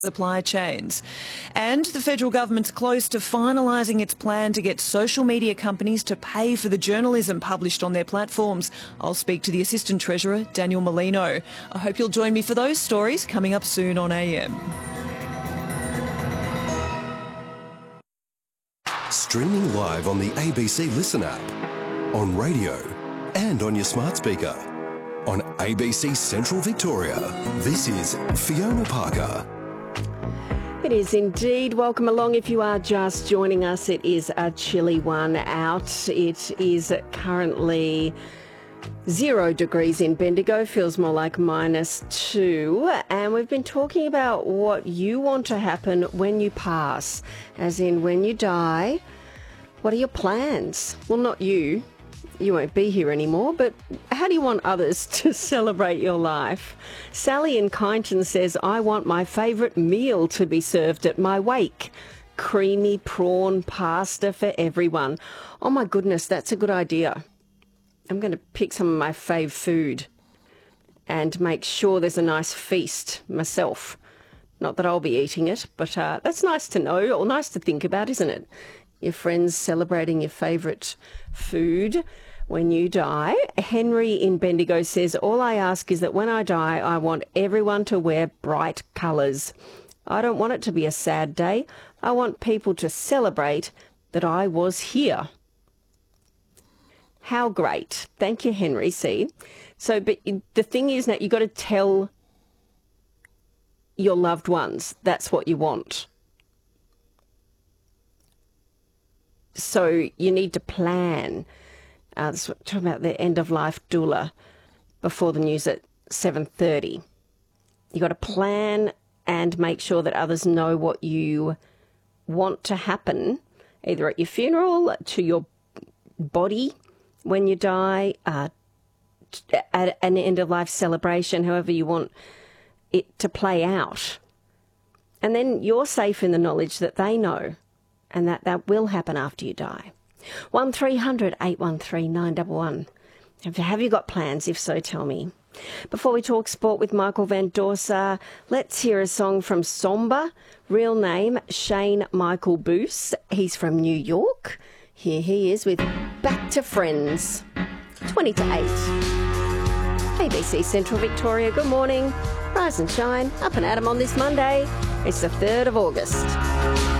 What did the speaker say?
supply chains. And the federal government's close to finalising its plan to get social media companies to pay for the journalism published on their platforms. I'll speak to the Assistant Treasurer, Daniel Molino. I hope you'll join me for those stories coming up soon on AM. Streaming live on the ABC Listen app, on radio and on your smart speaker. On ABC Central Victoria, this is Fiona Parker. It is indeed. Welcome along if you are just joining us. It is a chilly one out. It is currently 0 degrees in Bendigo, feels more like -2. And we've been talking about what you want to happen when you pass, as in when you die. What are your plans? Well, not you. You won't be here anymore, but how do you want others to celebrate your life? Sally in Kyneton says, I want my favourite meal to be served at my wake. Creamy prawn pasta for everyone. Oh my goodness, that's a good idea. I'm going to pick some of my fave food and make sure there's a nice feast myself. Not that I'll be eating it, but that's nice to know, or nice to think about, isn't it? Your friends celebrating your favourite food when you die. Henry in Bendigo says, all I ask is that when I die, I want everyone to wear bright colours. I don't want it to be a sad day. I want people to celebrate that I was here. How great. Thank you, Henry. See? So, but the thing is that you've got to tell your loved ones that's what you want. So you need to plan. Talking about the end-of-life doula before the news at 7:30. You've got to plan and make sure that others know what you want to happen, either at your funeral, to your body when you die, at an end-of-life celebration, however you want it to play out. And then you're safe in the knowledge that they know and that will happen after you die. 1300 813 911. Have you got plans? If so, tell me. Before we talk sport with Michael Van Dorsa, let's hear a song from Somba. Real name, Shane Michael Boos. He's from New York. Here he is with Back to Friends. 20 to 8. ABC Central Victoria, good morning. Rise and shine, up and at 'em on this Monday. It's the 3rd of August.